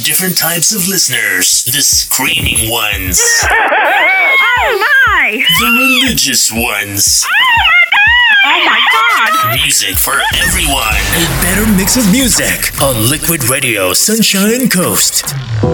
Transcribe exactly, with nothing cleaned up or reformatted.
different types of listeners. The screaming ones. Oh my! The religious ones. Oh my god! Music for everyone. A better mix of music on Liquid Radio Sunshine Coast.